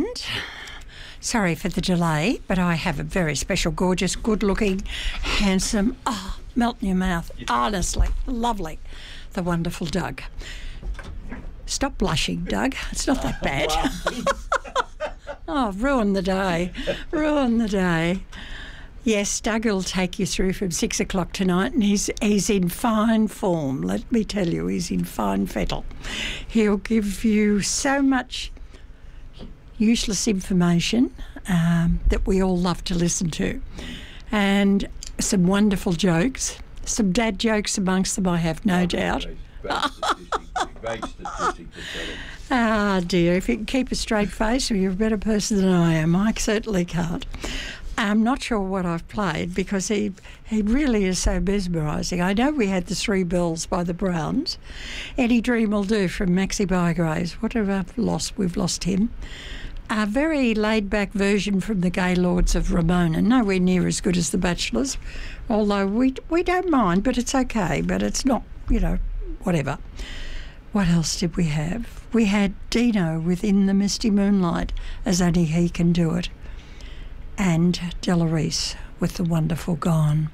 And sorry for the delay, but I have a very special, gorgeous, good-looking, handsome, melt in your mouth, honestly, lovely, the wonderful Doug. Stop blushing, Doug. It's not that bad. Oh, ruin the day. Ruin the day. Yes, Doug will take you through from 6 o'clock tonight, and he's in fine form. Let me tell you, he's in fine fettle. He'll give you so much useless information that we all love to listen to, and some wonderful jokes, some dad jokes amongst them, I have no doubt. Great statistic to tell them. Ah, dear, if you can keep a straight face, well, you're a better person than I am. I certainly can't. I'm not sure what I've played because he really is so mesmerising. I know we had the Three Bells by the Browns. Any Dream Will Do from Maxie Bygraves. What have I lost? We've lost him. A very laid-back version from the Gaylords of Ramona. Nowhere near as good as The Bachelors, although we don't mind, but it's okay. But it's not, whatever. What else did we have? We had Dino with In the Misty Moonlight, as only he can do it. And Della Reese with The Wonderful Gone.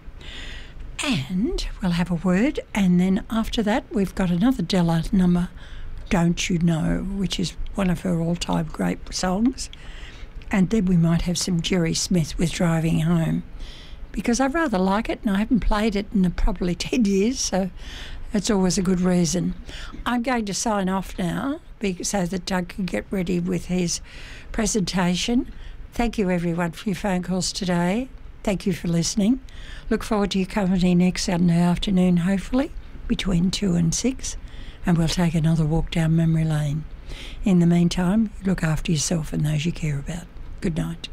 And we'll have a word, and then after that we've got another Della number, Don't You Know, which is one of her all-time great songs. And then we might have some Jerry Smith with Driving Home, because I rather like it, and I haven't played it in probably 10 years, so it's always a good reason. I'm going to sign off now so that Doug can get ready with his presentation. Thank you, everyone, for your phone calls today. Thank you for listening. Look forward to your company next Saturday afternoon, hopefully, between 2 and 6, and we'll take another walk down memory lane. In the meantime, look after yourself and those you care about. Good night.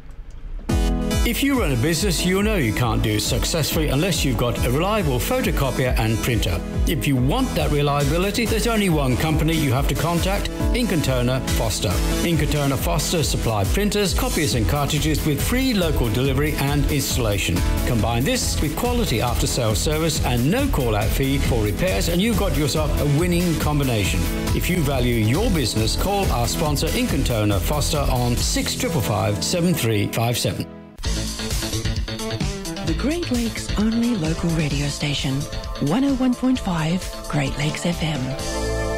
If you run a business, you know you can't do it successfully unless you've got a reliable photocopier and printer. If you want that reliability, there's only one company you have to contact, Ink & Toner Foster. Ink & Toner Foster supply printers, copiers and cartridges with free local delivery and installation. Combine this with quality after-sales service and no call-out fee for repairs, and you've got yourself a winning combination. If you value your business, call our sponsor Ink & Toner Foster on 6555 7357. The Great Lakes' only local radio station, 101.5 Great Lakes FM.